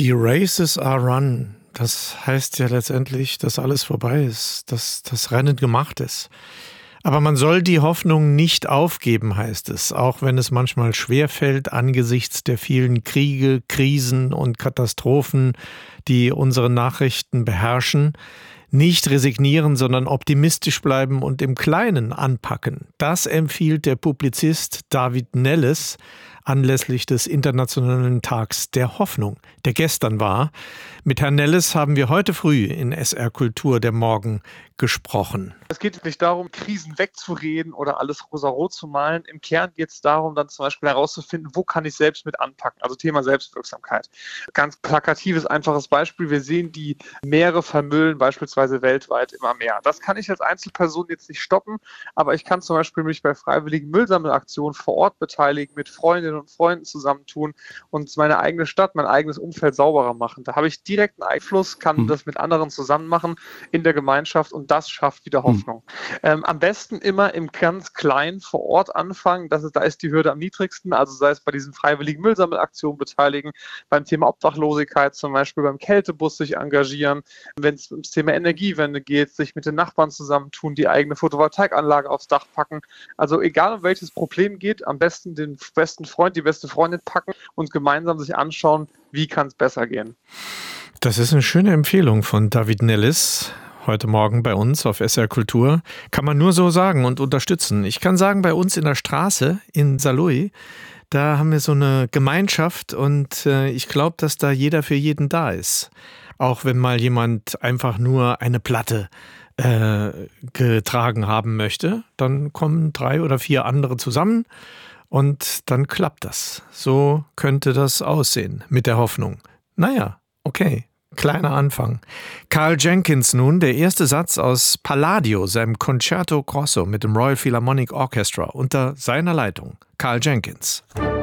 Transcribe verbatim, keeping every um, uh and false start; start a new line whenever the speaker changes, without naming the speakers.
Die Races are run. Das heißt ja letztendlich, dass alles vorbei ist, dass das Rennen gemacht ist. Aber man soll die Hoffnung nicht aufgeben, heißt es, auch wenn es manchmal schwerfällt angesichts der vielen Kriege, Krisen und Katastrophen, die unsere Nachrichten beherrschen. Nicht resignieren, sondern optimistisch bleiben und im Kleinen anpacken. Das empfiehlt der Publizist David Nelles anlässlich des Internationalen Tags der Hoffnung, der gestern war. Mit Herrn Nelles haben wir heute früh in S R Kultur der Morgen gesprochen.
Es geht nicht darum, Krisen wegzureden oder alles rosarot zu malen. Im Kern geht es darum, dann zum Beispiel herauszufinden, wo kann ich selbst mit anpacken. Also Thema Selbstwirksamkeit. Ganz plakatives, einfaches Beispiel. Wir sehen, die Meere vermüllen beispielsweise weltweit immer mehr. Das kann ich als Einzelperson jetzt nicht stoppen, aber ich kann zum Beispiel mich bei freiwilligen Müllsammelaktionen vor Ort beteiligen, mit Freundinnen und Freunden zusammentun und meine eigene Stadt, mein eigenes Umfeld sauberer machen. Da habe ich direkten Einfluss, kann hm. das mit anderen zusammen machen in der Gemeinschaft und das schafft wieder Hoffnung. Hm. Ähm, am besten immer im ganz Kleinen vor Ort anfangen. Das ist, da ist die Hürde am niedrigsten. Also sei es bei diesen freiwilligen Müllsammelaktionen beteiligen, beim Thema Obdachlosigkeit zum Beispiel, beim Kältebus sich engagieren, wenn es ums Thema Energiewende geht, sich mit den Nachbarn zusammentun, die eigene Photovoltaikanlage aufs Dach packen. Also egal um welches Problem geht, am besten den besten Freund, die beste Freundin packen und gemeinsam sich anschauen, wie kann es besser gehen.
Das ist eine schöne Empfehlung von David Nelles. Heute Morgen bei uns auf S R Kultur. Kann man nur so sagen und unterstützen. Ich kann sagen, bei uns in der Straße in Saarlouis, da haben wir so eine Gemeinschaft und äh, ich glaube, dass da jeder für jeden da ist. Auch wenn mal jemand einfach nur eine Platte äh, getragen haben möchte, dann kommen drei oder vier andere zusammen und dann klappt das. So könnte das aussehen mit der Hoffnung. Naja, okay. Kleiner Anfang. Carl Jenkins nun, der erste Satz aus Palladio, seinem Concerto Grosso mit dem Royal Philharmonic Orchestra unter seiner Leitung. Carl Jenkins.